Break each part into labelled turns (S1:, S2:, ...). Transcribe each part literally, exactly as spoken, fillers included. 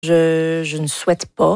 S1: Je, je ne souhaite pas.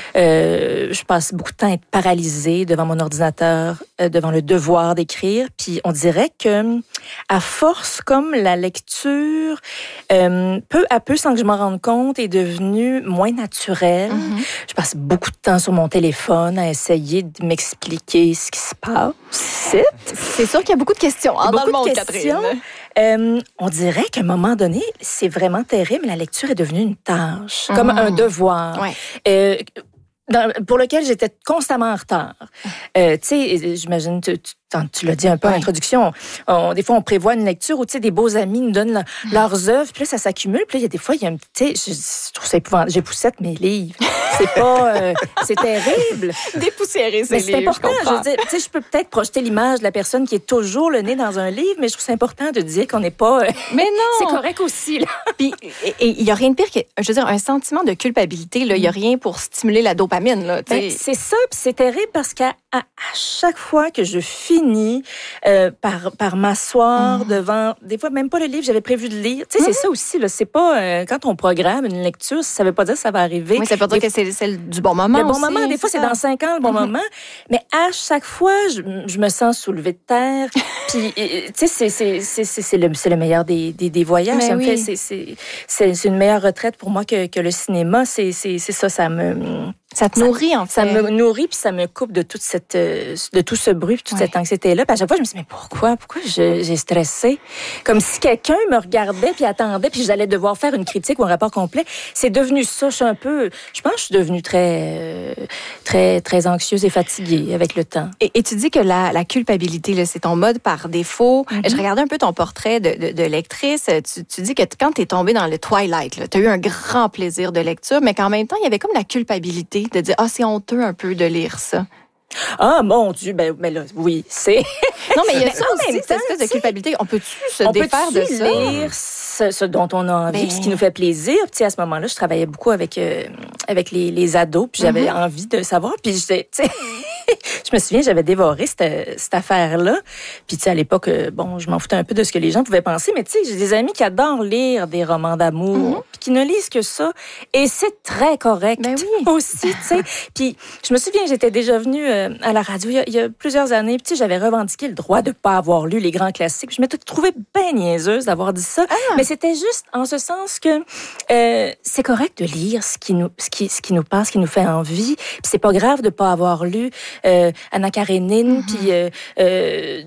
S1: Euh, je passe beaucoup de temps à être paralysée devant mon ordinateur, euh, devant le devoir d'écrire. Puis on dirait que, à force, comme la lecture, euh, peu à peu, sans que je m'en rende compte, est devenue moins naturelle. Mm-hmm. Je passe beaucoup de temps sur mon téléphone à essayer de m'expliquer ce qui se passe. C'est,
S2: C'est sûr qu'il y a beaucoup de questions hein, dans le monde, Catherine.
S1: Euh, on dirait qu'à un moment donné, c'est vraiment terrible, la lecture est devenue une tâche, mmh. comme un devoir.
S2: Ouais.
S1: Euh, dans, pour lequel j'étais constamment en retard. Euh, tu sais, j'imagine, tu, tu, tu l'as dit un peu en ouais. introduction, on, des fois, on prévoit une lecture où, tu sais, des beaux amis nous donnent le, leurs œuvres, puis là, ça s'accumule, puis là, il y a des fois, il y a un petit, tu sais, je, je trouve ça épouvantable, j'époussette mes livres. C'est pas, euh, c'est terrible.
S2: Dépoussiérer ces
S1: mais
S2: livres,
S1: c'est important,
S2: je,
S1: je veux dire, tu sais, je peux peut-être projeter l'image de la personne qui est toujours le nez dans un livre, mais je trouve c'est important de dire qu'on n'est pas... Euh,
S2: mais non!
S1: C'est correct aussi, là.
S2: Puis, il y a rien de pire que, je veux dire, un sentiment de culpabilité, là, il y a rien pour stimuler la dopamine, là, tu sais.
S1: Ben, c'est ça, puis c'est terrible parce qu'à à, à chaque fois que je finis euh, par, par m'asseoir mmh. devant, des fois même pas le livre, j'avais prévu de lire. Tu sais, mmh. c'est ça aussi, là. C'est pas, euh, quand on programme une lecture, ça veut pas dire que ça va arriver.
S2: Oui, ça veut dire
S1: des,
S2: que c'est celle du bon moment.
S1: Le bon
S2: aussi,
S1: moment, des fois, c'est,
S2: c'est
S1: dans cinq ans le bon mmh. moment. Mais à chaque fois, je, je me sens soulevée de terre. Puis, tu sais, c'est, c'est, c'est, c'est, c'est, le, c'est le meilleur des, des, des voyages. Ça me oui. fait, c'est, c'est, c'est, c'est une meilleure retraite pour moi que, que le cinéma. C'est, c'est, c'est ça, ça me...
S2: Ça te nourrit, en fait.
S1: Ça me nourrit, puis ça me coupe de toute cette, de tout ce bruit, puis toute ouais. cette anxiété-là. Puis à chaque fois, je me suis dit, mais pourquoi? Pourquoi je, j'ai stressé? Comme si quelqu'un me regardait, puis attendait, puis j'allais devoir faire une critique ou un rapport complet. C'est devenu ça. Je suis un peu... Je pense que je suis devenue très, très, très anxieuse et fatiguée avec le temps.
S2: Et, et tu dis que la, la culpabilité, là, c'est ton mode par défaut. Mm-hmm. Je regardais un peu ton portrait de, de, de lectrice. Tu, tu dis que quand tu es tombée dans le Twilight, tu as eu un grand plaisir de lecture, mais qu'en même temps, il y avait comme la culpabilité de dire, ah, c'est honteux un peu de lire ça.
S1: Ah, mon Dieu, ben, ben là, oui, c'est...
S2: Non, mais il y a ça aussi, cette espèce de culpabilité. On peut-tu se
S1: on
S2: défaire
S1: peut-tu
S2: de ça?
S1: lire ce, ce dont on a envie, ben... ce qui nous fait plaisir. Puis à ce moment-là, je travaillais beaucoup avec, euh, avec les, les ados, puis j'avais mm-hmm. envie de savoir. Puis j'étais, tu sais... Je me souviens, j'avais dévoré cette, cette affaire-là. Puis, tu sais, à l'époque, bon, je m'en foutais un peu de ce que les gens pouvaient penser. Mais, tu sais, j'ai des amis qui adorent lire des romans d'amour, mm-hmm. puis qui ne lisent que ça. Et c'est très correct
S2: ben oui.
S1: aussi, tu sais. Puis, je me souviens, j'étais déjà venue euh, à la radio il y, a, il y a plusieurs années. Puis, tu sais, j'avais revendiqué le droit de ne pas avoir lu les grands classiques. Puis, je m'étais trouvée bien niaiseuse d'avoir dit ça. Ah. Mais c'était juste en ce sens que euh, c'est correct de lire ce qui nous, ce qui, ce qui nous passe, ce qui nous fait envie. Puis, c'est pas grave de ne pas avoir lu Euh, Anna Karénine, mm-hmm. puis euh, euh,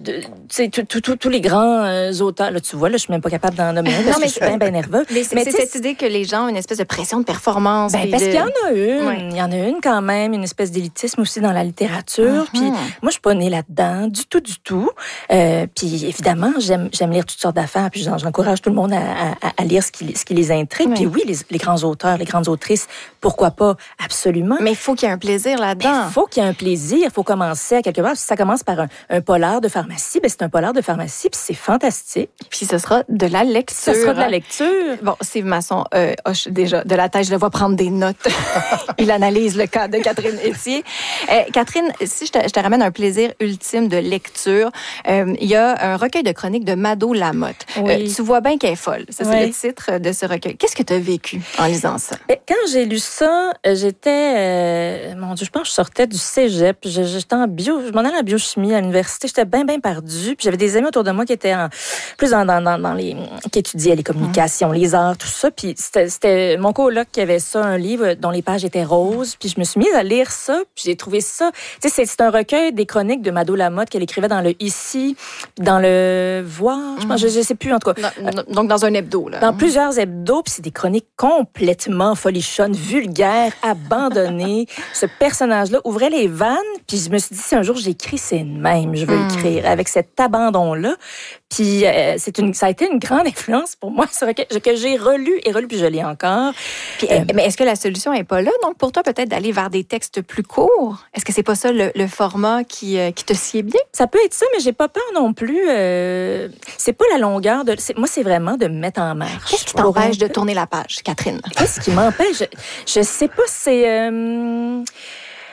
S1: tous les grands euh, auteurs. Là, tu vois, là, je suis même pas capable d'en nommer un parce que je suis bien, bien nerveux.
S2: Mais c'est, mais c'est cette idée que les gens ont une espèce de pression de performance.
S1: Ben, parce
S2: de...
S1: qu'il y en a une.
S2: Ouais.
S1: Il y en a une quand même, une espèce d'élitisme aussi dans la littérature. Mm-hmm. Puis moi, je suis pas née là-dedans, du tout, du tout. Euh, puis évidemment, j'aime, j'aime lire toutes sortes d'affaires, puis j'encourage tout le monde à, à, à lire ce qui, ce qui les intrigue. Ouais. Puis oui, les, les grands auteurs, les grandes autrices, pourquoi pas, absolument.
S2: Mais il faut qu'il y ait un plaisir là-dedans.
S1: Il faut qu'il y ait un plaisir. Il faut commencer à quelque part. Si ça commence par un, un polar de pharmacie, ben c'est un polar de pharmacie, puis c'est fantastique.
S2: Puis ce sera de la lecture.
S1: Ce sera de la lecture.
S2: Bon, Steve Masson euh, hoche déjà de la tête, je le vois prendre des notes. Il analyse le cas de Catherine Etier. Euh, Catherine, si je te, je te ramène un plaisir ultime de lecture, euh, il y a un recueil de chroniques de Mado Lamotte. Oui. Euh, tu vois bien qu'elle est folle. Ça, c'est oui. le titre de ce recueil. Qu'est-ce que tu as vécu en lisant ça?
S1: Quand j'ai lu ça, j'étais... Euh, mon Dieu, je pense que je sortais du cégep. J'étais en bio... Je m'en allais en biochimie à l'université. J'étais bien, bien perdue. Puis j'avais des amis autour de moi qui étaient en, plus dans, dans, dans, dans les... qui étudiaient les communications, mmh. les arts, tout ça. Puis c'était, c'était mon coloc qui avait ça, un livre dont les pages étaient roses. Puis je me suis mise à lire ça. Puis j'ai trouvé ça... Tu sais, c'est, c'est un recueil des chroniques de Mado Lamotte qu'elle écrivait dans le Ici, dans le Voir. Je pense, mmh. je, je sais plus, en tout cas.
S2: Dans, donc dans un hebdo, là.
S1: Dans plusieurs hebdos. Puis c'est des chroniques complètement folichonnes, vulgaires, abandonnées. Ce personnage-là ouvrait les vannes. Puis je me suis dit, si un jour j'écris, c'est le même, je veux mmh. écrire, avec cet abandon-là. Puis euh, c'est une, ça a été une grande influence pour moi, c'est vrai que, que j'ai relu et relu, puis je lis encore.
S2: Puis, euh, mais est-ce que la solution n'est pas là, donc, pour toi, peut-être d'aller vers des textes plus courts? Est-ce que c'est pas ça le, le format qui, euh, qui te sied bien?
S1: Ça peut être ça, mais j'ai pas peur non plus. Euh, c'est pas la longueur de... C'est, moi, c'est vraiment de me mettre en marche.
S2: Qu'est-ce qui t'empêche de tourner la page, Catherine?
S1: Qu'est-ce qui m'empêche? Je, je sais pas, c'est... Euh,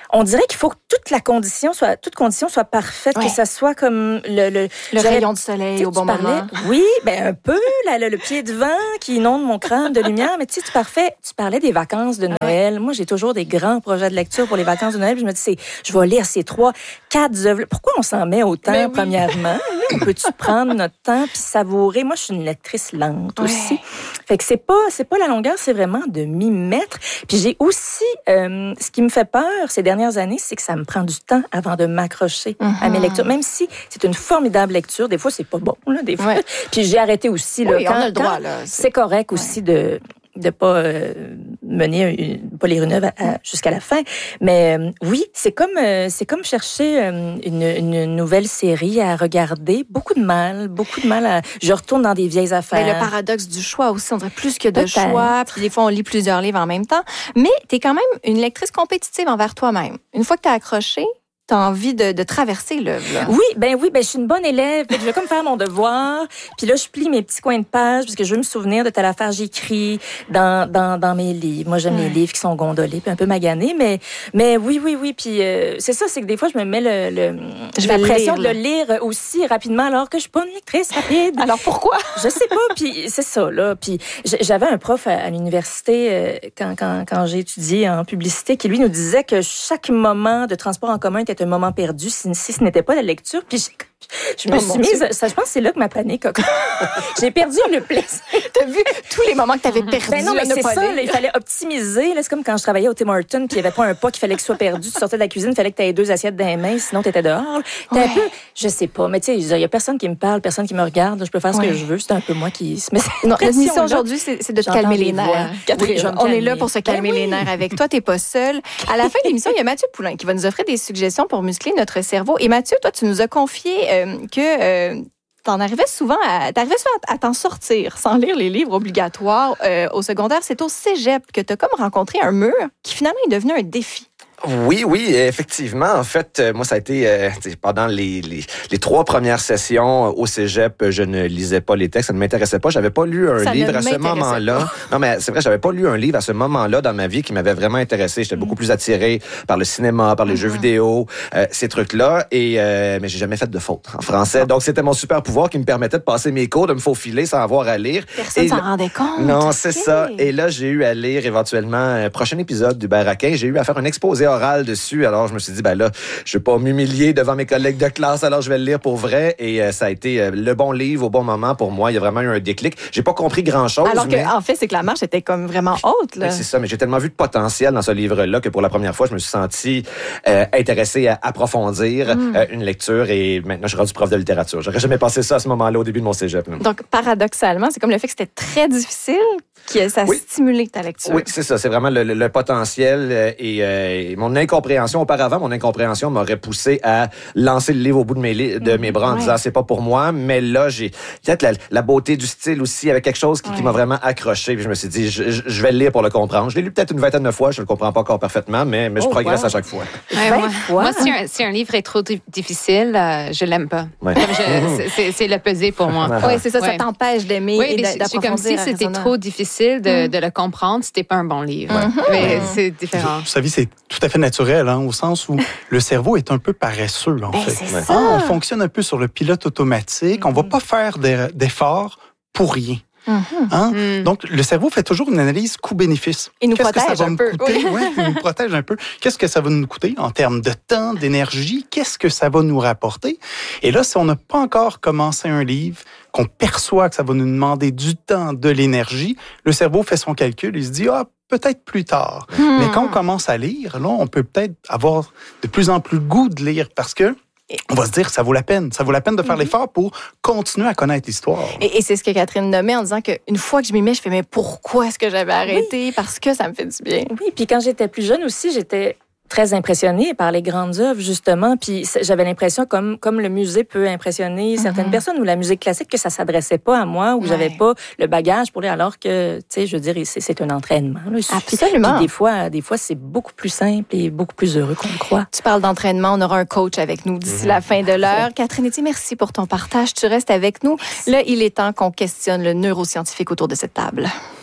S1: On dirait qu'il faut que toute la condition soit, toute condition soit parfaite, ouais. que ça soit comme le... Le,
S2: le rayon de soleil au bon
S1: parlais,
S2: moment.
S1: Oui, ben un peu, là, le, le pied de vent qui inonde mon crâne de lumière, mais tu sais, tu, parfait, tu parlais des vacances de Noël. Ouais. Moi, j'ai toujours des grands projets de lecture pour les vacances de Noël, puis je me dis, c'est, je vais lire ces trois, quatre œuvres. Pourquoi on s'en met autant, oui. premièrement? On peut-tu prendre notre temps puis savourer? Moi, je suis une lectrice lente ouais. aussi. Fait que c'est pas, c'est pas la longueur, c'est vraiment de m'y mettre. Puis j'ai aussi, euh, ce qui me fait peur ces dernières années, c'est que ça me prend du temps avant de m'accrocher mm-hmm. à mes lectures. Même si c'est une formidable lecture, des fois, c'est pas bon, là, des fois. Ouais. Puis j'ai arrêté aussi, là.
S2: Oui,
S1: quand,
S2: on a le droit,
S1: quand,
S2: là.
S1: C'est, c'est correct ouais. aussi de, de pas euh, mener une, pas lire une œuvre à, à, jusqu'à la fin, mais euh, oui, c'est comme euh, c'est comme chercher euh, une, une nouvelle série à regarder. Beaucoup de mal, beaucoup de mal. À... Je retourne dans des vieilles affaires.
S2: Mais le paradoxe du choix aussi, on dirait plus que de Peut-être. choix. Puis des fois, on lit plusieurs livres en même temps. Mais t'es quand même une lectrice compétitive envers toi-même. Une fois que t'as accroché, t'as envie de, de traverser l'œuvre.
S1: Oui, ben oui, ben je suis une bonne élève. Je vais comme faire mon devoir. Puis là, je plie mes petits coins de page parce que je veux me souvenir de telle affaire j'écris dans dans dans mes livres. Moi, j'aime ouais. les livres qui sont gondolés, puis un peu maganés, mais mais oui, oui, oui. Puis euh, c'est ça, c'est que des fois, je me mets le, le j'ai l'impression de le lire aussi rapidement, alors que je suis pas une lectrice rapide.
S2: Alors pourquoi
S1: Je sais pas. Puis c'est ça là. Puis j'avais un prof à, à l'université euh, quand quand quand j'ai étudié en publicité qui lui nous disait que chaque moment de transport en commun était un moment perdu si, si ce n'était pas la lecture. Puis je, je me oh suis mise... Ça, je pense que c'est là que ma panique a... J'ai perdu le plaisir.
S2: T'as vu tous les moments que t'avais perdu.
S1: Ben non, mais c'est ça. Là, il fallait optimiser. Là, c'est comme quand je travaillais au Tim Hortons puis il n'y avait pas un pas qu'il fallait que soit perdu. Tu sortais de la cuisine, il fallait que tu aies deux assiettes dans les mains, sinon tu étais dehors. T'es ouais. un peu... Je sais pas, mais tu sais, il n'y a personne qui me parle, personne qui me regarde. Je peux faire ce ouais. que je veux. C'est un peu moi qui... Mais
S2: non, notre mission aujourd'hui, c'est, c'est de te calmer les nerfs. Catherine, oui, on calmer. est là pour se calmer ben oui. les nerfs avec toi. T'es pas seule. À la fin de l'émission, il y a Mathieu Poulain qui va nous offrir des suggestions pour muscler notre cerveau. Et Mathieu, toi, tu nous as confié euh, que euh, t'en arrivais souvent à, t'arrivais souvent à, à t'en sortir sans lire les livres obligatoires euh, au secondaire. C'est au cégep que t'as comme rencontré un mur qui finalement est devenu un défi.
S3: Oui, oui, effectivement. En fait, moi, ça a été euh, pendant les, les les trois premières sessions au cégep, je ne lisais pas les textes, ça ne m'intéressait pas. J'avais pas lu un
S2: ça
S3: livre à ce moment-là. Pas. Non, mais c'est vrai, j'avais pas lu un livre à ce moment-là dans ma vie qui m'avait vraiment intéressé. J'étais mm. beaucoup plus attiré par le cinéma, par les mm-hmm. jeux vidéo, euh, ces trucs-là. Et euh, mais j'ai jamais fait de faute en français. Donc, c'était mon super pouvoir qui me permettait de passer mes cours, de me faufiler sans avoir à lire.
S2: Personne
S3: et
S2: s'en
S3: là,
S2: rendait compte.
S3: Non, c'est okay. ça. Et là, j'ai eu à lire éventuellement un prochain épisode du Baraquin. J'ai eu à faire un exposé oral dessus. Alors, je me suis dit, ben là, je vais pas m'humilier devant mes collègues de classe, alors je vais le lire pour vrai. Et euh, ça a été euh, le bon livre au bon moment pour moi. Il y a vraiment eu un déclic. J'ai pas compris grand-chose.
S2: Alors
S3: mais...
S2: que, en fait, c'est que la marche était comme vraiment haute, là.
S3: Ben, c'est ça, mais j'ai tellement vu de potentiel dans ce livre-là que pour la première fois, je me suis senti euh, intéressé à approfondir mm. euh, une lecture et maintenant, je suis rendu prof de littérature. J'aurais jamais pensé ça à ce moment-là, au début de mon cégep. Là.
S2: Donc, paradoxalement, c'est comme le fait que c'était très difficile que ça a oui. stimulé ta lecture.
S3: Oui, c'est ça. C'est vraiment le, le, le potentiel euh, et, euh, et mon incompréhension. Auparavant, mon incompréhension m'aurait poussé à lancer le livre au bout de mes, li- de mes bras en ouais. disant c'est pas pour moi. Mais là, j'ai peut-être la, la beauté du style aussi avec quelque chose qui, ouais. qui m'a vraiment accroché. Puis je me suis dit, je, je vais le lire pour le comprendre. Je l'ai lu peut-être une vingtaine de fois. Je le comprends pas encore parfaitement, mais, mais je oh, progresse wow. à chaque fois.
S4: Ouais, moi, moi si, un, si un livre est trop difficile, euh, je l'aime pas. Ouais. Comme je, c'est, c'est le pesé pour moi.
S2: Oui, c'est ça. Ouais. Ça t'empêche d'aimer
S4: oui,
S2: et d'approfondir.
S4: C'est comme si c'était trop difficile de, mm. de le comprendre. C'était pas un bon livre. Mm-hmm. Mais c'est différent.
S5: Vous savez, c'est tout à fait naturel, hein, au sens où le cerveau est un peu paresseux, en
S2: ben,
S5: fait.
S2: C'est ça.
S5: Ah, on fonctionne un peu sur le pilote automatique. Mm-hmm. On va pas faire d'efforts pour rien. Mm-hmm. Hein? Mm. Donc, le cerveau fait toujours une analyse coût-bénéfice.
S2: Il nous
S5: Qu'est-ce
S2: protège
S5: que ça va
S2: un
S5: nous
S2: peu.
S5: Coûter? Oui, il nous protège un peu. Qu'est-ce que ça va nous coûter en termes de temps, d'énergie? Qu'est-ce que ça va nous rapporter? Et là, si on n'a pas encore commencé un livre, qu'on perçoit que ça va nous demander du temps, de l'énergie, le cerveau fait son calcul, il se dit « Ah, peut-être plus tard. Hmm. » Mais quand on commence à lire, là, on peut peut-être avoir de plus en plus le goût de lire parce que on va se dire que ça vaut la peine. Ça vaut la peine de faire mm-hmm. l'effort pour continuer à connaître l'histoire.
S2: Et, et c'est ce que Catherine nommait en disant qu'une fois que je m'y mets, je fais « Mais pourquoi est-ce que j'avais arrêté? Oui. Parce que ça me fait du bien. »
S1: Oui, puis quand j'étais plus jeune aussi, j'étais très impressionnée par les grandes œuvres, justement. Puis j'avais l'impression, comme comme le musée peut impressionner mm-hmm. certaines personnes, ou la musique classique, que ça s'adressait pas à moi, ou ouais. j'avais pas le bagage pour lire, alors que, tu sais, je veux dire, c'est, c'est un entraînement. Là.
S2: Absolument.
S1: Puis des fois, des fois, c'est beaucoup plus simple et beaucoup plus heureux qu'on le croit.
S2: Tu parles d'entraînement, on aura un coach avec nous d'ici mm-hmm. la fin de l'heure. Catherine Etier, merci pour ton partage. Tu restes avec nous. Là, il est temps qu'on questionne le neuroscientifique autour de cette table.